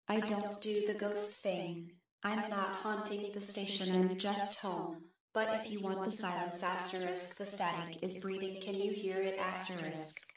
I don't do the ghost thing. I'm not haunting the station, I'm just home. But if you want the silence asterisk, the static is breathing, can you hear it asterisk?